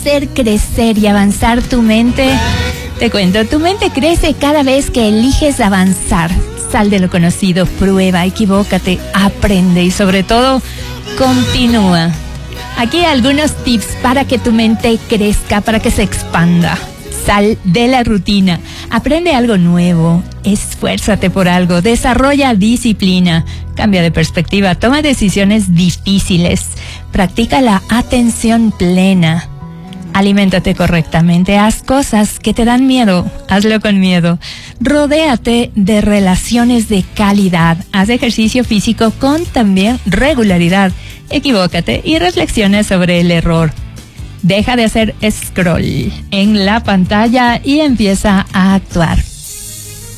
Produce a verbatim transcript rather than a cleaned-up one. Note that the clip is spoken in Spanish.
hacer crecer y avanzar tu mente? Te cuento, tu mente crece cada vez que eliges avanzar. Sal de lo conocido, prueba, equivócate, aprende y sobre todo, continúa. Aquí algunos tips para que tu mente crezca, para que se expanda. Sal de la rutina, aprende algo nuevo, esfuérzate por algo, desarrolla disciplina, cambia de perspectiva, toma decisiones difíciles, practica la atención plena, aliméntate correctamente, haz cosas que te dan miedo, hazlo con miedo, rodéate de relaciones de calidad, haz ejercicio físico con también regularidad, equivócate y reflexiona sobre el error. Deja de hacer scroll en la pantalla y empieza a actuar.